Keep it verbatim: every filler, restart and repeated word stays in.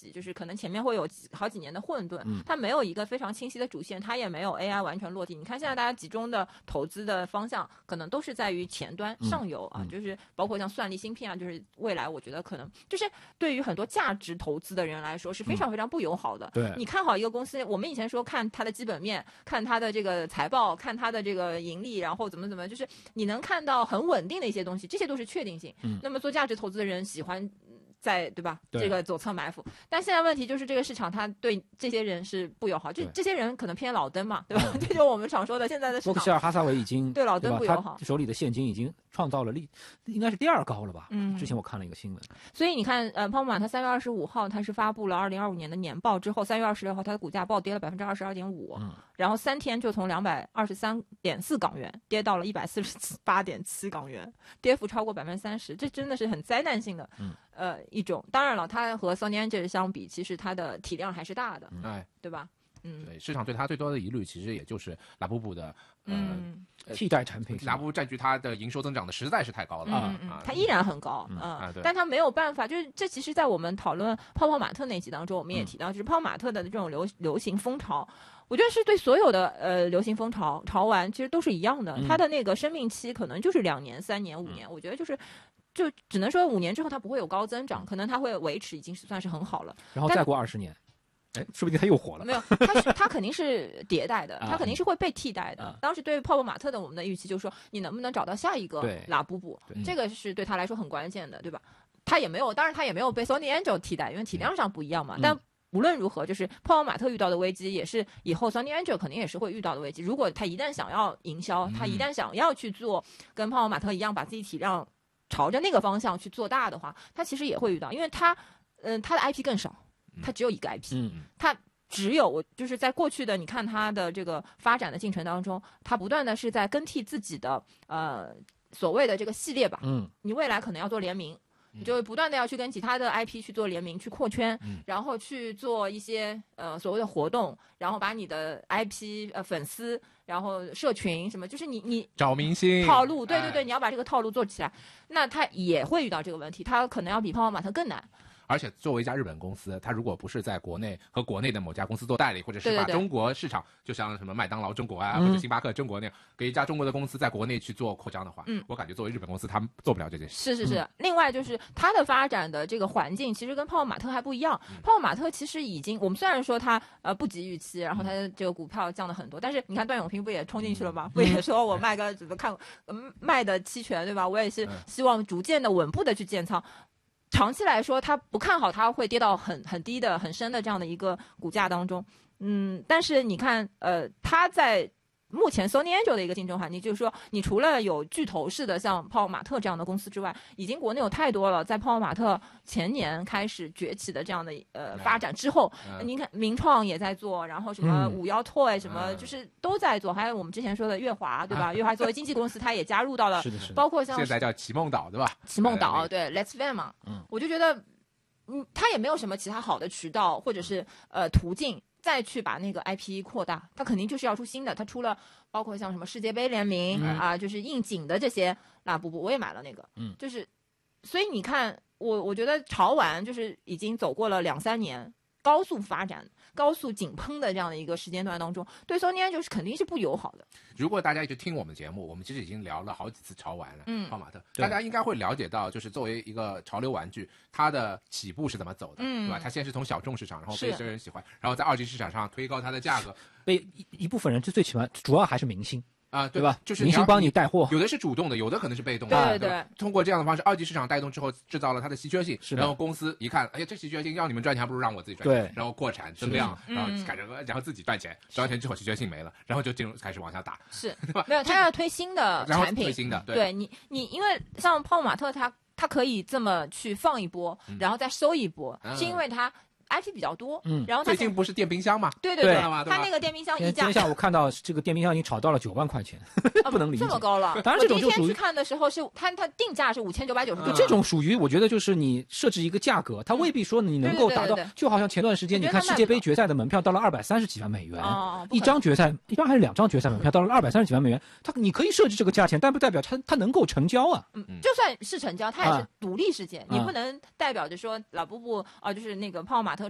己，就是可能前面会有好几年的混沌， 嗯、 它没有一个非常清晰的主线，它也没有 A I 完全落地。你看现在大家集中的投资的方向，可能都是在于前端、 嗯、 上游啊、 嗯， 就是包括像算力芯片啊，就是未来我觉得可能就是对于很多价值投资的人来说是非常非常不友好的。 嗯、对， 你看好一个公司，我们以前说看它的基本面，看它的这个财报，看它的这个盈利，然后怎么怎么，就是你能看到很稳定的一些东西，这些都是确定性。 嗯， 那么做价值投资的人喜欢在对吧？ 对， 这个左侧埋伏。但现在问题就是这个市场它对这些人是不友好，就这些人可能偏老登嘛，对吧？这、嗯、就我们常说的现在的市场。 伯克希尔哈撒韦已经对老登不友好， 他手里的现金已经创造了历应该是第二高了吧？ 嗯， 之前我看了一个新闻。 所以你看，呃，泡沫玛特三月二十五号它是发布了二零二五年的年报之后，三月二十六号它的股价暴跌了百分之二十二点五，然后三天就从两百二十三点四港元跌到了一百四十八点七港元，跌幅超过百分之三十，这真的是很灾难性的。 嗯。 呃，一种当然了，它和 Sony Angel 相比，其实它的体量还是大的， 哎、嗯， 对吧？嗯， 对，市场对它最多的疑虑，其实也就是拉布布的呃、 嗯、 替代产品， 拉布布占据它的营收增长的实在是太高了啊、嗯嗯，它依然很高， 嗯， 嗯啊、 但它没有办法，就是这其实，在我们讨论泡泡玛特那集当中，我们也提到，嗯、就是泡泡玛特的这种流流行风潮。我觉得是对所有的呃流行风潮潮玩其实都是一样的， 嗯、 它的那个生命期可能就是两年、三年、五年，嗯、我觉得就是就只能说五年之后它不会有高增长，可能它会维持已经算是很好了。 然后再过二十年，哎，说不定它又火了。 没有，它是它肯定是迭代的，它肯定是会被替代的。 啊、 当时对泡泡玛特的我们的预期就是说，你能不能找到下一个拉布布，这个是对他来说很关键的，对吧？他也没有，当然他也没有被 Sony Angel 替代，因为体量上不一样嘛，嗯、但。无论如何，就是泡泡玛特遇到的危机，也是以后 Sony Angel 肯定也是会遇到的危机。如果他一旦想要营销，他一旦想要去做跟泡泡玛特一样，把自己体量朝着那个方向去做大的话，他其实也会遇到，因为他，嗯、呃，他的 I P 更少，他只有一个 I P， 嗯， 他只有我就是在过去的你看他的这个发展的进程当中，他不断的是在更替自己的呃所谓的这个系列吧， 嗯， 你未来可能要做联名。你就不断的要去跟其他的 I P 去做联名、去扩圈， 嗯、 然后去做一些呃所谓的活动，然后把你的 I P 呃粉丝，然后社群什么，就是你你找明星套路，对对对， 哎、 你要把这个套路做起来，那他也会遇到这个问题，他可能要比泡泡玛特更难。 而且作为一家日本公司，它如果不是在国内和国内的某家公司做代理，或者是把中国市场，对对对，就像什么麦当劳中国啊， 嗯、 或者星巴克中国那样，给一家中国的公司在国内去做扩张的话， 嗯， 我感觉作为日本公司，他们做不了这件事。 是是是。 嗯、 另外就是它的发展的这个环境，其实跟泡泡玛特还不一样。嗯、泡泡玛特其实已经，我们虽然说它呃不及预期，然后它的这个股票降了很多，嗯、但是你看段永平不也冲进去了吗？嗯、不也说我卖个怎么看，嗯、卖的期权对吧？我也是希望逐渐的稳步的去建仓。长期来说，他不看好它会跌到很很低的、很深的这样的一个股价当中。嗯，但是你看，呃，它在目前 Sony Angel 的一个竞争环境，就是说，你除了有巨头式的像泡泡玛特这样的公司之外，已经国内有太多了。在泡泡玛特前年开始崛起的这样的呃发展之后， 嗯、 您看名创也在做，然后什么五幺 Toy 什么、 嗯、 就是都在做，还有我们之前说的乐华，对吧？乐华作为经纪公司，它也加入到了， 是的是的， 包括像现在叫奇梦岛，对吧？ 奇梦岛对 Let's Van 嘛， 嗯， 我就觉得，嗯，它也没有什么其他好的渠道或者是呃途径。再去把那个 I P 扩大，它肯定就是要出新的。它出了包括像什么世界杯联名、嗯、啊，就是应景的这些拉布布，我也买了那个。 嗯， 就是，所以你看，我我觉得潮玩就是已经走过了两三年高速发展、高速井喷的这样的一个时间段当中，对 Sony 就是肯定是不友好的。 如果大家一直听我们节目，我们其实已经聊了好几次潮玩了， 嗯， 泡玛特，大家应该会了解到，就是作为一个潮流玩具，它的起步是怎么走的， 嗯， 对吧？它先是从小众市场，然后被一些人喜欢，然后在二级市场上推高它的价格， 被一一部分人就最喜欢，主要还是明星。 啊， 对吧？ 就是明星帮你带货， 有的是主动的，有的可能是被动的， 对对对。 通过这样的方式，二级市场带动之后，制造了它的稀缺性， 是然后公司一看，哎呀，这稀缺性要你们赚钱，还不如让我自己赚钱， 对，然后扩产增量，然后改成， 嗯、 然后自己赚钱，赚完钱之后稀缺性没了，然后就进入开始往下打， 是， 对吧？ 没有，他要推新的产品， 推新的，对， 对你，你因为像泡泡玛特，它它可以这么去放一波， 嗯、 然后再收一波， 嗯、 是因为它。I P 比较多， 嗯， 然后它最近不是电冰箱嘛？ 对对对， 它那个电冰箱溢价， 今天下午看到这个电冰箱已经炒到了九万块钱，不能理解， 这么高了。 当然这种就属于我第一天去看的时候是它它定价是五千九百九十九， 这种属于我觉得就是你设置一个价格，它未必说你能够达到，就好像前段时间你看世界杯决赛的门票到了二百三十几万美元，一张决赛一张还是两张决赛门票到了二百三十几万美元，它你可以设置这个价钱，但不代表它它能够成交啊。 嗯，就算是成交，它也是独立事件，你不能代表着说老布布啊，就是那个泡泡玛特。